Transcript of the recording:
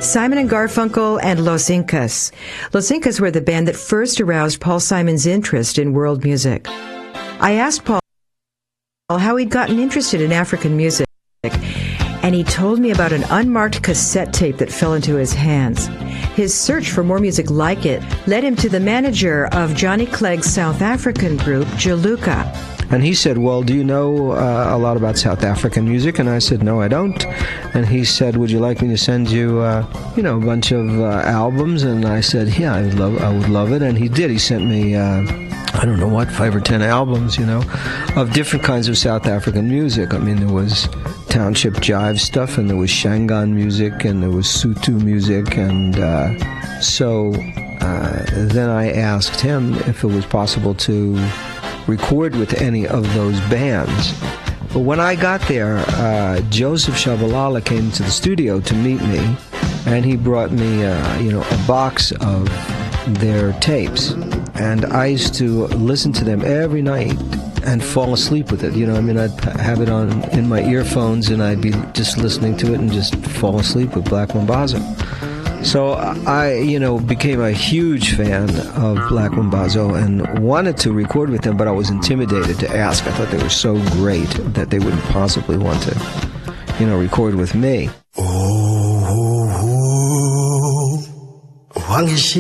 Simon and Garfunkel and Los Incas. Los Incas were the band that first aroused Paul Simon's interest in world music. I asked Paul how he'd gotten interested in African music, and he told me about an unmarked cassette tape that fell into his hands. His search for more music like it led him to the manager of Johnny Clegg's South African group, Juluka. And he said, well, do you know a lot about South African music? And I said, no, I don't. And he said, would you like me to send you, a bunch of albums? And I said, yeah, I would love it. And he did. He sent me, 5 or 10 albums, of different kinds of South African music. I mean, there was township jive stuff, and there was Shangaan music, and there was Sotho music. And then I asked him if it was possible to record with any of those bands. But when I got there, Joseph Shabalala came to the studio to meet me, and he brought me, a box of their tapes. And I used to listen to them every night and fall asleep with it. I'd have it on in my earphones, and I'd be just listening to it and just fall asleep with Black Mambazo. So I, became a huge fan of Black Mambazo and wanted to record with them, but I was intimidated to ask. I thought they were so great that they wouldn't possibly want to, record with me.